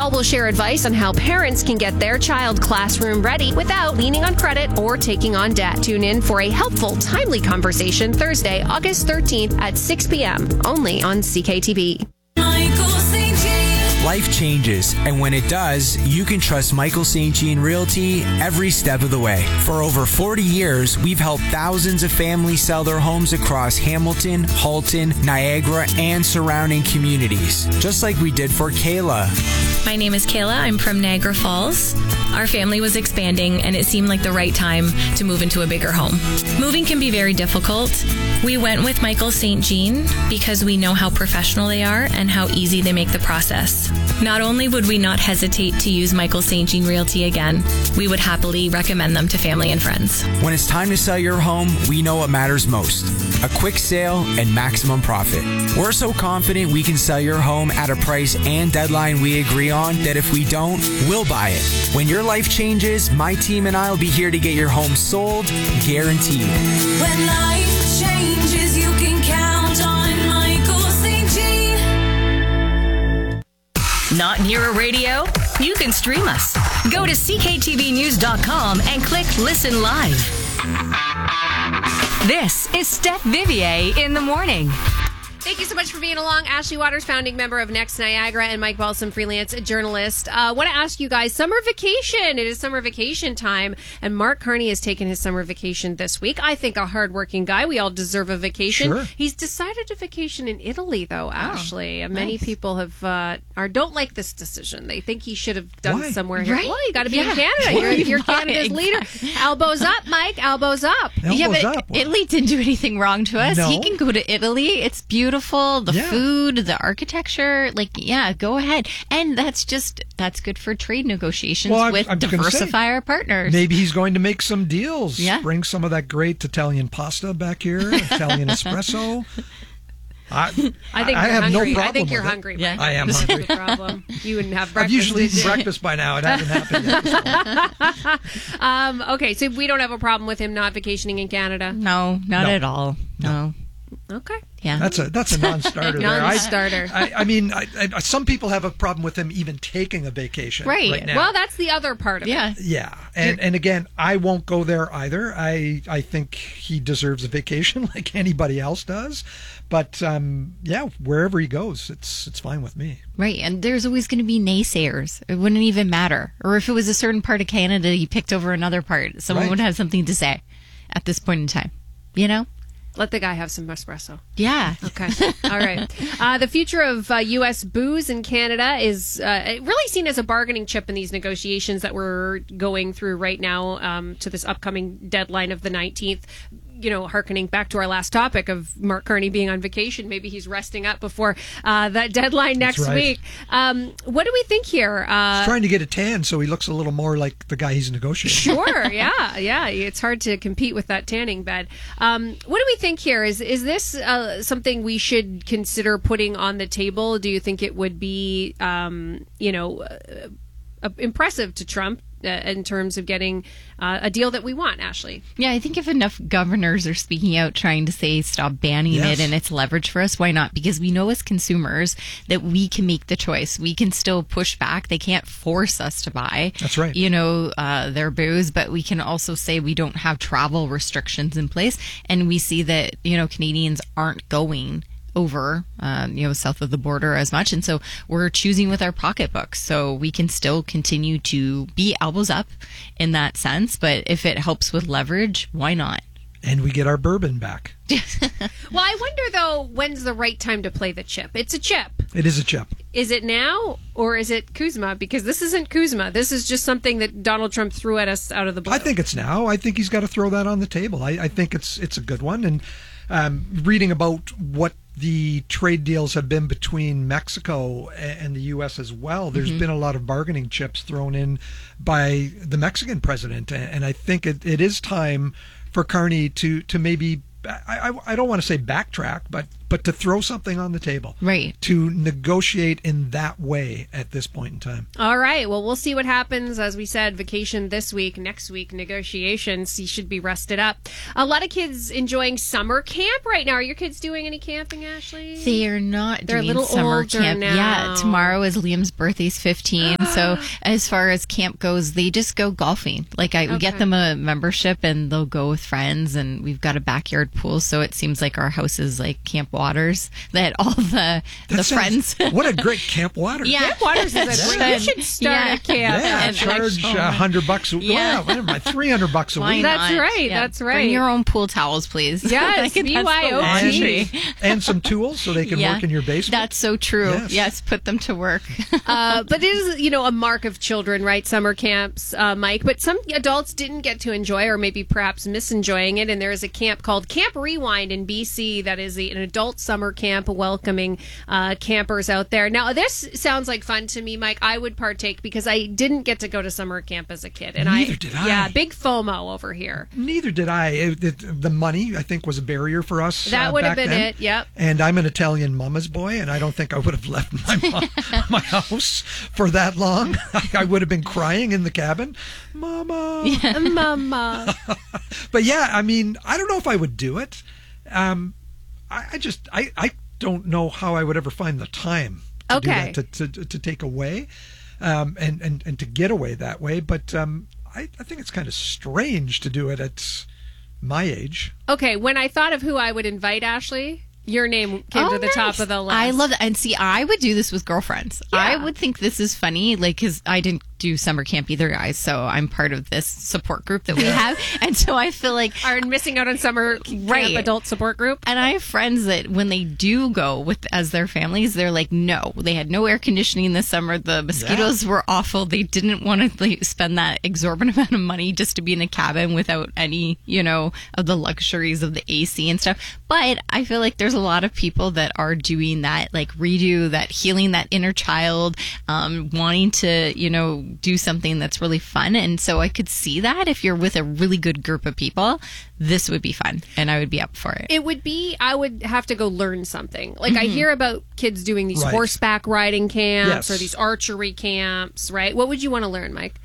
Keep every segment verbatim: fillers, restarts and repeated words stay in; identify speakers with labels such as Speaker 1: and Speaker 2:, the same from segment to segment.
Speaker 1: Paul will share advice on how parents can get their child classroom ready without leaning on credit or taking on debt. Tune in for a helpful, timely conversation Thursday, August thirteenth at six p.m. only on C K T V.
Speaker 2: Life changes, and when it does, you can trust Michael Saint Jean Realty every step of the way. For over forty years, we've helped thousands of families sell their homes across Hamilton, Halton, Niagara, and surrounding communities, just like we did for Kayla.
Speaker 3: My name is Kayla. I'm from Niagara Falls. Our family was expanding, and it seemed like the right time to move into a bigger home. Moving can be very difficult. We went with Michael Saint Jean because we know how professional they are and how easy they make the process. Not only would we not hesitate to use Michael Saint Jean Realty again, we would happily recommend them to family and friends.
Speaker 2: When it's time to sell your home, we know what matters most: a quick sale and maximum profit. We're so confident we can sell your home at a price and deadline we agree on that if we don't, we'll buy it. When your life changes, my team and I will be here to get your home sold, guaranteed.
Speaker 4: When life changes, you can count on Michael Saint Jean.
Speaker 5: Not near a radio? You can stream us. Go to c k t v news dot com and click Listen Live. This is Steph Vivier in the morning.
Speaker 1: Thank you so much for being along. Ashley Waters, founding member of Next Niagara, and Mike Balsam, freelance journalist. I uh, want to ask you guys, summer vacation. It is summer vacation time, and Mark Carney has taken his summer vacation this week. I think a hardworking guy. We all deserve a vacation.
Speaker 6: Sure.
Speaker 1: He's decided to vacation in Italy, though, Ashley. Oh, Many
Speaker 3: nice.
Speaker 1: people have uh, are don't like this decision. They think he should have done
Speaker 6: Why?
Speaker 1: somewhere here.
Speaker 3: Right?
Speaker 1: Well, you got to be
Speaker 3: Yeah.
Speaker 1: in Canada. You're, you're
Speaker 3: Why?
Speaker 1: Canada's leader. Elbows up, Mike. Elbows up.
Speaker 6: Elbows
Speaker 3: yeah, but
Speaker 6: up.
Speaker 3: Italy didn't do anything wrong to us.
Speaker 6: No.
Speaker 3: He can go to Italy. It's beautiful. The
Speaker 6: Yeah.
Speaker 3: food, the architecture. Like, yeah, go ahead. And that's just, that's good for trade negotiations
Speaker 6: Well, I'm-
Speaker 3: with
Speaker 6: I'm gonna
Speaker 3: diversify
Speaker 6: say,
Speaker 3: our partners.
Speaker 6: Maybe he's going to make some deals.
Speaker 3: Yeah.
Speaker 6: Bring some of that great Italian pasta back here, Italian espresso. I,
Speaker 1: I think
Speaker 6: I
Speaker 1: you're
Speaker 6: have no
Speaker 1: hungry.
Speaker 6: problem
Speaker 1: I think you're
Speaker 6: with it.
Speaker 1: hungry.
Speaker 3: Yeah.
Speaker 1: Mike.
Speaker 6: I am
Speaker 1: That's
Speaker 6: hungry.
Speaker 1: the problem. You wouldn't have
Speaker 6: I've
Speaker 1: breakfast.
Speaker 6: usually
Speaker 1: did
Speaker 6: eaten
Speaker 1: you?
Speaker 6: breakfast by now. It hasn't happened yet. So.
Speaker 1: Um, okay, so we don't have a problem with him not vacationing in Canada.
Speaker 3: No, not
Speaker 6: No.
Speaker 3: at all. No.
Speaker 1: Okay.
Speaker 3: Yeah.
Speaker 6: That's a that's a non-starter there. I-
Speaker 1: Non-starter.
Speaker 6: I, I mean, I, I, some people have a problem with him even taking a vacation
Speaker 3: Right.
Speaker 6: right now.
Speaker 1: Well, that's the other part of
Speaker 3: yeah.
Speaker 1: it.
Speaker 6: Yeah, and and again, I won't go there either. I I think he deserves a vacation like anybody else does. But um, yeah, wherever he goes, it's it's fine with me.
Speaker 3: Right. And there's always going to be naysayers. It wouldn't even matter. Or if it was a certain part of Canada he picked over another part, someone
Speaker 6: Right.
Speaker 3: would have something to say at this point in time. You know?
Speaker 1: Let the guy have some espresso.
Speaker 3: Yeah.
Speaker 1: Okay. All right. Uh, the future of uh, U S booze in Canada is uh, really seen as a bargaining chip in these negotiations that we're going through right now um, to this upcoming deadline of the nineteenth. You know, hearkening back to our last topic of Mark Carney being on vacation, maybe he's resting up before uh, that deadline next
Speaker 6: right.
Speaker 1: week. Um, what do we think here? Uh,
Speaker 6: He's trying to get a tan so he looks a little more like the guy he's negotiating.
Speaker 1: Sure, yeah, yeah. It's hard to compete with that tanning bed. Um, what do we think here? Is is this uh, something we should consider putting on the table? Do you think it would be, um, you know, uh, uh, impressive to Trump uh, in terms of getting uh, a deal that we want, Ashley?
Speaker 3: Yeah, I think if enough governors are speaking out trying to say stop banning
Speaker 6: Yes.
Speaker 3: it and it's leverage for us, why not? Because we know as consumers that we can make the choice. We can still push back. They can't force us to buy.
Speaker 6: That's right.
Speaker 3: You know, uh, their booze, but we can also say we don't have travel restrictions in place. And we see that, you know, Canadians aren't going over, um, you know, south of the border as much. And so we're choosing with our pocketbooks. So we can still continue to be elbows up in that sense. But if it helps with leverage, why not?
Speaker 6: And we get our bourbon back.
Speaker 1: Well, I wonder, though, when's the right time to play the chip? It's a chip.
Speaker 6: It is a chip.
Speaker 1: Is it now or is it Kuzma? Because this isn't Kuzma. This is just something that Donald Trump threw at us out of the blue.
Speaker 6: I think it's now. I think he's got to throw that on the table. I, I think it's it's a good one. And um, reading about what the trade deals have been between Mexico and the U S as well, there's
Speaker 3: Mm-hmm.
Speaker 6: been a lot of bargaining chips thrown in by the Mexican president. And I think it, it is time for Carney to, to maybe, I, I, I don't want to say backtrack, but but to throw something on the table.
Speaker 3: Right.
Speaker 6: To negotiate in that way at this point in time.
Speaker 1: All right. Well, we'll see what happens. As we said, vacation this week, next week, negotiations. He should be rested up. A lot of kids enjoying summer camp right now. Are your kids doing any camping, Ashley?
Speaker 3: They are not
Speaker 1: They're a
Speaker 3: doing
Speaker 1: little
Speaker 3: summer
Speaker 1: older
Speaker 3: camp.
Speaker 1: now.
Speaker 3: Yeah, tomorrow is Liam's birthday. He's fifteen,
Speaker 7: So as far as camp goes, they just go golfing. Like I we
Speaker 1: Okay.
Speaker 7: get them a membership and they'll go with friends, and we've got a backyard pool, so it seems like our house is like Camp Waters, that all the
Speaker 6: That
Speaker 7: the
Speaker 6: sounds-
Speaker 7: friends.
Speaker 6: What a great Camp Water.
Speaker 7: Yeah.
Speaker 1: Camp Waters is a great. You should start
Speaker 7: Yeah.
Speaker 1: a camp.
Speaker 6: Yeah,
Speaker 7: And
Speaker 6: charge
Speaker 7: actual-
Speaker 6: a hundred bucks. A,
Speaker 7: Yeah.
Speaker 6: yeah, what am I? Three hundred bucks a
Speaker 7: Why
Speaker 6: week.
Speaker 1: That's
Speaker 7: not?
Speaker 1: right, that's right.
Speaker 7: Bring your own pool towels, please.
Speaker 1: Yes,
Speaker 7: I think
Speaker 1: B
Speaker 7: that's
Speaker 1: Y
Speaker 7: the
Speaker 1: O T.
Speaker 7: laundry.
Speaker 6: and, and some tools so they can
Speaker 7: Yeah.
Speaker 6: work in your basement.
Speaker 7: That's so true.
Speaker 6: Yes.
Speaker 7: Yes, put them to work.
Speaker 1: Uh, but it is, you know, a mark of children, right? Summer camps, uh, Mike. But some adults didn't get to enjoy, or maybe perhaps misenjoying it. And there is a camp called Camp Rewind in B C that is a, an adult summer camp welcoming uh, campers out there. Now, this sounds like fun to me, Mike. I would partake because I didn't get to go to summer camp as a kid, and
Speaker 6: Neither
Speaker 1: I
Speaker 6: did I.
Speaker 1: Yeah, big FOMO over here.
Speaker 6: Neither did I. It, it, the money, I think, was a barrier for us.
Speaker 1: That
Speaker 6: uh,
Speaker 1: would have
Speaker 6: back
Speaker 1: been
Speaker 6: then.
Speaker 1: it. Yep.
Speaker 6: And I'm an Italian mama's boy, and I don't think I would have left my mom, my house for that long. I would have been crying in the cabin, Mama.
Speaker 1: Mama.
Speaker 6: But yeah, I mean, I don't know if I would do it. Um, I, I just, I, I don't know how I would ever find the time to
Speaker 1: Okay.
Speaker 6: do that, to, to, to take away, um, and, and, and to get away that way. But um, I, I think it's kind of strange to do it at my age.
Speaker 1: Okay, when I thought of who I would invite, Ashley, your name came
Speaker 7: Oh,
Speaker 1: to the top
Speaker 7: nice.
Speaker 1: of the list.
Speaker 7: I love that. And see, I would do this with girlfriends.
Speaker 1: Yeah.
Speaker 7: I would think this is funny, like, because I didn't do summer camp either, guys. So I'm part of this support group that we have. And so I feel like
Speaker 1: are missing out on summer camp
Speaker 7: Right.
Speaker 1: adult support group.
Speaker 7: And I have friends that when they do go with as their families, they're like, no, they had no air conditioning this summer. The mosquitoes were awful. They didn't want to like, spend that exorbitant amount of money just to be in a cabin without any, you know, of the luxuries of the A C and stuff. But I feel like there's a lot of people that are doing that, like redo that, healing that inner child, um, wanting to, you know, do something that's really fun. And so I could see that if you're with a really good group of people, this would be fun and I would be up for it.
Speaker 1: It would be, I would have to go learn something. Like, I hear about kids doing these
Speaker 6: Right.
Speaker 1: horseback riding camps
Speaker 6: Yes.
Speaker 1: or these archery camps, right? What would you want to learn, Mike?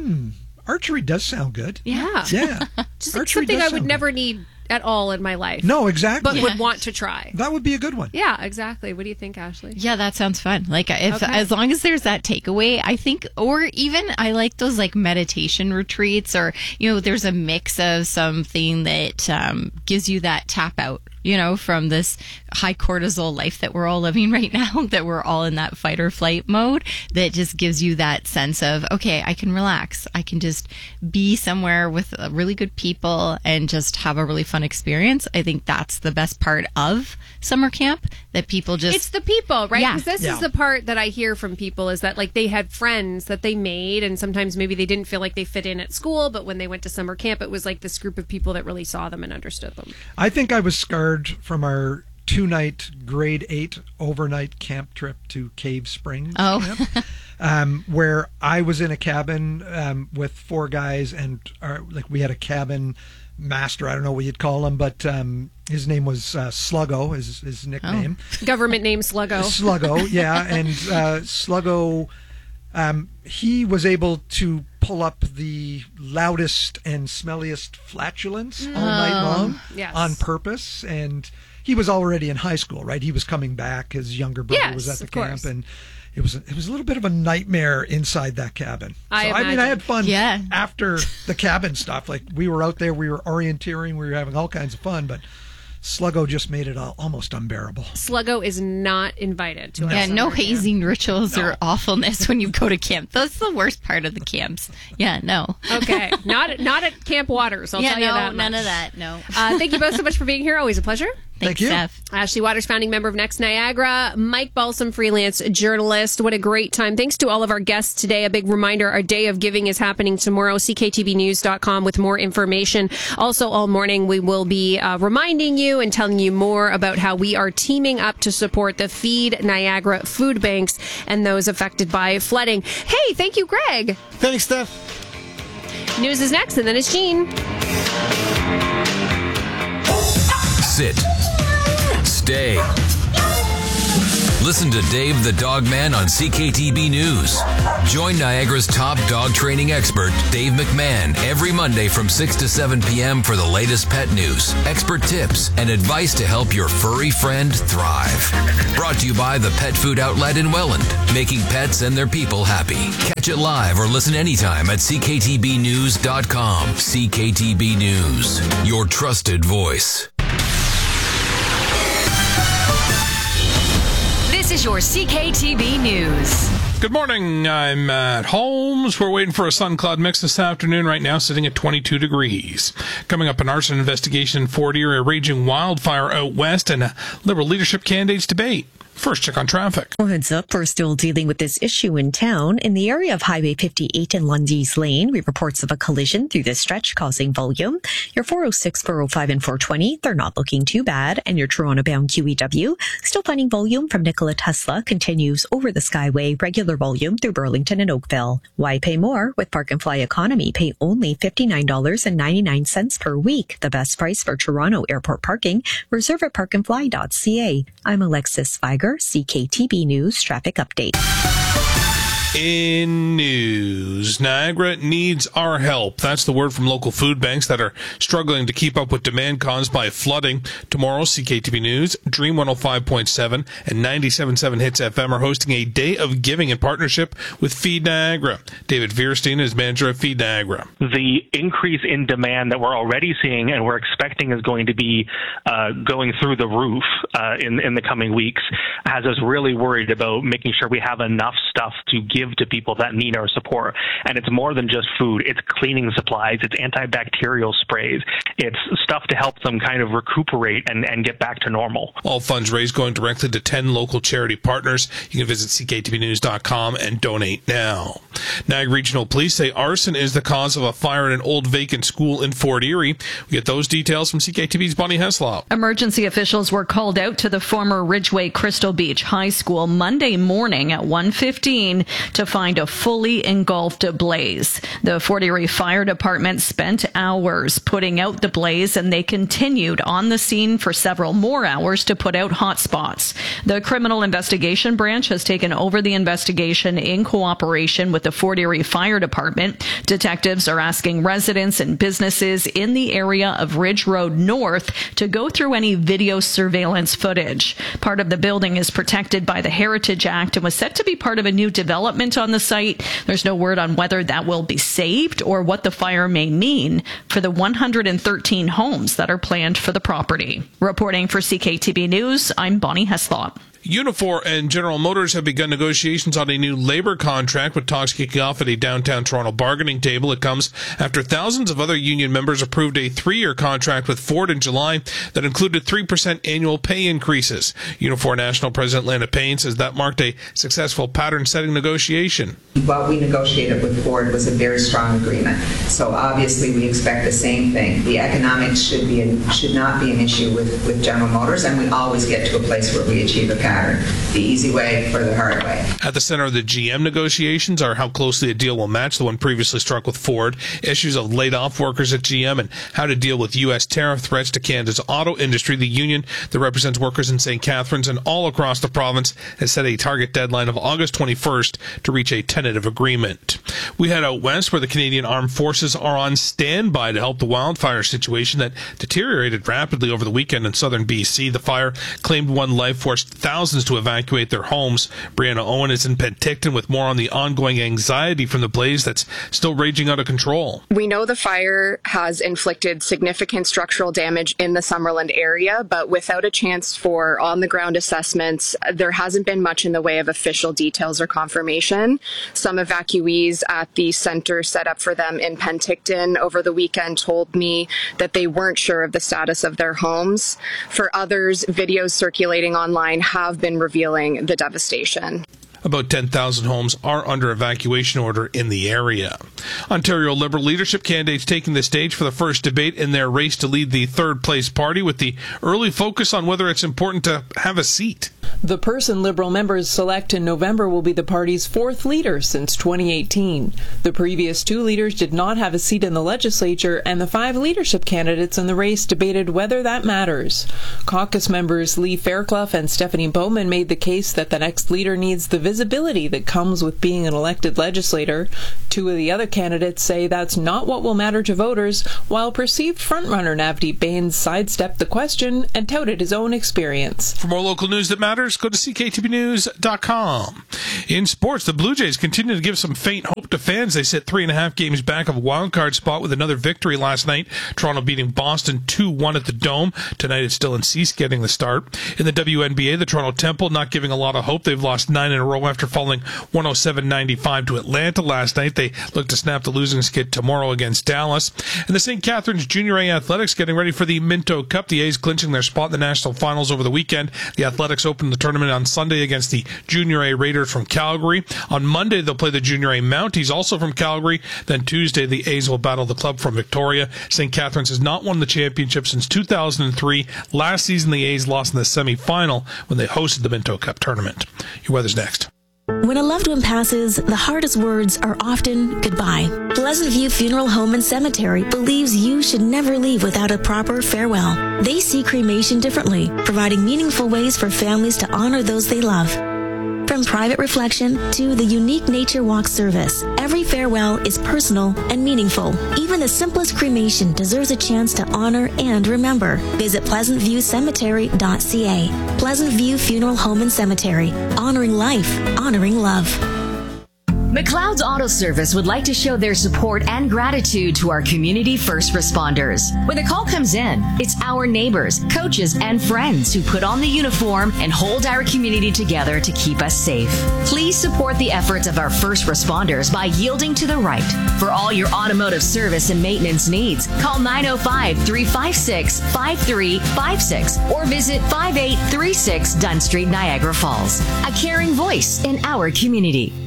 Speaker 6: Archery does sound good.
Speaker 1: Yeah.
Speaker 6: Yeah.
Speaker 1: Just like
Speaker 6: Archery
Speaker 1: something
Speaker 6: does
Speaker 1: I would
Speaker 6: sound
Speaker 1: never need at all in my life.
Speaker 6: good. No, exactly.
Speaker 1: But would want to try.
Speaker 6: That would be a good one.
Speaker 1: Yeah, exactly. What do you think, Ashley?
Speaker 7: Yeah, that sounds fun. Like if
Speaker 1: Okay.
Speaker 7: as long as there's that takeaway, I think, or even I like those like meditation retreats, or you know, there's a mix of something that um, gives you that tap out, you know, from this high cortisol life that we're all living right now, that we're all in that fight or flight mode, that just gives you that sense of, okay, I can relax. I can just be somewhere with uh, really good people and just have a really fun experience. I think that's the best part of summer camp, that people just...
Speaker 1: It's the people, right?
Speaker 7: Yeah.
Speaker 1: Because this
Speaker 6: Yeah.
Speaker 1: is the part that I hear from people is that like they had friends that they made, and sometimes maybe they didn't feel like they fit in at school, but when they went to summer camp, it was like this group of people that really saw them and understood them.
Speaker 6: I think I was scarred from our two-night grade eight overnight camp trip to Cave Springs.
Speaker 7: Oh.
Speaker 6: Camp, um, where I was in a cabin um, with four guys, and our, like we had a cabin master. I don't know what you'd call him, but um, his name was uh, Sluggo, is his nickname.
Speaker 1: Government name Sluggo.
Speaker 6: Sluggo, yeah, and uh, Sluggo, um, he was able to pull up the loudest and smelliest flatulence all night long
Speaker 1: Yes.
Speaker 6: on purpose, and he was already in high school, right? He was coming back. His younger brother
Speaker 1: Yes,
Speaker 6: was at the
Speaker 1: of
Speaker 6: camp,
Speaker 1: course.
Speaker 6: and it was it was a little bit of a nightmare inside that cabin.
Speaker 1: I
Speaker 6: so I mean, I
Speaker 1: imagine.
Speaker 6: had fun
Speaker 7: Yeah.
Speaker 6: after the cabin stuff. Like we were out there, we were orienteering, we were having all kinds of fun, but Sluggo just made it all, almost unbearable.
Speaker 1: Sluggo is not invited to our
Speaker 7: Yeah, no
Speaker 1: summer camp.
Speaker 7: hazing rituals
Speaker 6: No.
Speaker 7: or awfulness when you go to camp. That's the worst part of the camps. Yeah, no.
Speaker 1: Okay, not not at Camp Waters. I'll
Speaker 7: yeah,
Speaker 1: tell you
Speaker 7: no,
Speaker 1: that.
Speaker 7: none
Speaker 1: much.
Speaker 7: of that. No.
Speaker 1: Uh, thank you both so much for being here. Always a pleasure.
Speaker 7: Thanks,
Speaker 6: you.
Speaker 7: Steph.
Speaker 1: Ashley Waters, founding member of Next Niagara, Mike Balsam, freelance journalist. What a great time. Thanks to all of our guests today. A big reminder, our Day of Giving is happening tomorrow, c k t v news dot com with more information. Also, all morning, we will be uh, reminding you and telling you more about how we are teaming up to support the Feed Niagara food banks and those affected by flooding. Hey, thank you, Greg.
Speaker 8: Thanks, Steph.
Speaker 1: News is next, and then it's Jean.
Speaker 9: Sit. Stay.
Speaker 8: Listen to Dave the Dog Man on C K T B News. Join Niagara's top dog training expert, Dave McMahon, every Monday from six to seven p.m. for the latest pet news, expert tips, and advice to help your furry friend thrive. Brought to you by the Pet Food Outlet in Welland, making pets and their people happy. Catch it live or listen anytime at c k t b news dot com. C K T B News, your trusted voice.
Speaker 5: This is your C K T B News.
Speaker 9: Good morning. I'm Matt Holmes. We're waiting for a sun-cloud mix this afternoon. Right now, sitting at twenty-two degrees. Coming up, an arson investigation in Fort Erie, a raging wildfire out west, and a Liberal leadership candidates debate. First, check on traffic.
Speaker 10: Well, heads up, we're still dealing with this issue in town. In the area of Highway fifty-eight and Lundy's Lane, we have reports of a collision through this stretch causing volume. Your four oh six, four oh five, and four twenty, they're not looking too bad. And your Toronto-bound Q E W, still finding volume from Nikola Tesla, continues over the Skyway, regular volume through Burlington and Oakville. Why pay more? With Park and Fly Economy, pay only fifty-nine dollars and ninety-nine cents per week. The best price for Toronto airport parking. Reserve at park and fly dot c a. I'm Alexis Feiger. C K T B News Traffic Update.
Speaker 9: In news, Niagara needs our help. That's the word from local food banks that are struggling to keep up with demand caused by flooding. Tomorrow, C K T B News, Dream one oh five point seven, and ninety-seven point seven Hits F M are hosting a Day of Giving in partnership with Feed Niagara. David Veerstein is manager of Feed Niagara.
Speaker 11: The increase in demand that we're already seeing and we're expecting is going to be uh, going through the roof uh, in, in the coming weeks has us really worried about making sure we have enough stuff to give to people that need our support. And it's more than just food. It's cleaning supplies. It's antibacterial sprays. It's stuff to help them kind of recuperate and, and get back to normal.
Speaker 9: All funds raised going directly to ten local charity partners. You can visit c k t b news dot com and donate now. Niagara Regional Police say arson is the cause of a fire in an old vacant school in Fort Erie. We get those details from C K T V's Bonnie Heslop.
Speaker 12: Emergency officials were called out to the former Ridgeway Crystal Beach High School Monday morning at one fifteen to find a fully engulfed blaze. The Fort Erie Fire Department spent hours putting out the blaze, and they continued on the scene for several more hours to put out hot spots. The Criminal Investigation Branch has taken over the investigation in cooperation with the Fort Erie Fire Department. Detectives are asking residents and businesses in the area of Ridge Road North to go through any video surveillance footage. Part of the building is protected by the Heritage Act and was set to be part of a new development on the site. There's no word on whether that will be saved or what the fire may mean for the one hundred thirteen homes that are planned for the property. Reporting for C K T B News, I'm Bonnie Heslop.
Speaker 9: Unifor and General Motors have begun negotiations on a new labor contract, with talks kicking off at a downtown Toronto bargaining table. It comes after thousands of other union members approved a three-year contract with Ford in July that included three percent annual pay increases. Unifor National President Lana Payne says that marked a successful pattern-setting negotiation.
Speaker 13: What we negotiated with Ford was a very strong agreement. So obviously we expect the same thing. The economics should be a, should not be an issue with, with General Motors, and we always get to a place where we achieve a pattern. The easy way for the hard way.
Speaker 9: At the center of the G M negotiations are how closely a deal will match the one previously struck with Ford, issues of laid-off workers at G M, and how to deal with U S tariff threats to Canada's auto industry. The union that represents workers in Saint Catharines and all across the province has set a target deadline of August twenty-first to reach a tentative agreement. We head out west, where the Canadian Armed Forces are on standby to help the wildfire situation that deteriorated rapidly over the weekend in southern B C. The fire claimed one life, forced thousands to evacuate their homes. Brianna Owen is in Penticton with more on the ongoing anxiety from the blaze that's still raging out of control.
Speaker 14: We know the fire has inflicted significant structural damage in the Summerland area, but without a chance for on-the-ground assessments, there hasn't been much in the way of official details or confirmation. Some evacuees at the center set up for them in Penticton over the weekend told me that they weren't sure of the status of their homes. For others, videos circulating online have been revealing the devastation.
Speaker 9: About ten thousand homes are under evacuation order in the area. Ontario Liberal leadership candidates taking the stage for the first debate in their race to lead the third place party, with the early focus on whether it's important to have a seat.
Speaker 15: The person Liberal members select in November will be the party's fourth leader since twenty eighteen. The previous two leaders did not have a seat in the legislature, and the five leadership candidates in the race debated whether that matters. Caucus members Lee Fairclough and Stephanie Bowman made the case that the next leader needs the visibility that comes with being an elected legislator. Two of the other candidates say that's not what will matter to voters, while perceived frontrunner Navdeep Bains sidestepped the question and touted his own experience.
Speaker 9: For more local news that matters, go to C K T B news dot com. In sports, the Blue Jays continue to give some faint hope to fans. They sit three and a half games back of a wild card spot with another victory last night. Toronto beating Boston two one at the Dome. Tonight it's Dylan Cease getting the start. In the W N B A, the Toronto Temple not giving a lot of hope. They've lost nine in a row after falling one oh seven ninety-five to Atlanta last night. They look to snap the losing skid tomorrow against Dallas. And the Saint Catharines Junior A Athletics getting ready for the Minto Cup. The A's clinching their spot in the national finals over the weekend. The Athletics opened the tournament on Sunday against the Junior A Raiders from Calgary. On Monday, they'll play the Junior A Mounties, also from Calgary. Then Tuesday, the A's will battle the club from Victoria. Saint Catharines has not won the championship since two thousand three. Last season, the A's lost in the semifinal when they hosted the Minto Cup tournament. Your weather's next.
Speaker 16: When a loved one passes, the hardest words are often goodbye. Pleasant View Funeral Home and Cemetery believes you should never leave without a proper farewell. They see cremation differently, providing meaningful ways for families to honor those they love. From private reflection to the unique nature walk service, every farewell is personal and meaningful. Even the simplest cremation deserves a chance to honor and remember. Visit pleasant view cemetery dot c a. Pleasant View Funeral Home and Cemetery. Honoring life, honoring love.
Speaker 5: McLeod's Auto Service would like to show their support and gratitude to our community first responders. When the call comes in, it's our neighbors, coaches, and friends who put on the uniform and hold our community together to keep us safe. Please support the efforts of our first responders by yielding to the right. For all your automotive service and maintenance needs, call nine oh five, three five six, five three five six or visit five eight three six Dunn Street, Niagara Falls. A caring voice in our community.